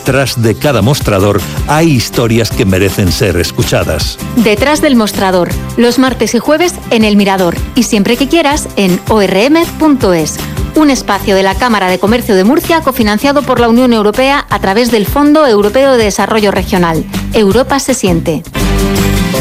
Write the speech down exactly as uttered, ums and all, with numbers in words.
detrás de cada mostrador hay historias que merecen ser escuchadas. Detrás del mostrador, los martes y jueves en El Mirador y siempre que quieras en o r m punto es. Un espacio de la Cámara de Comercio de Murcia cofinanciado por la Unión Europea a través del Fondo Europeo de Desarrollo Regional. Europa se siente.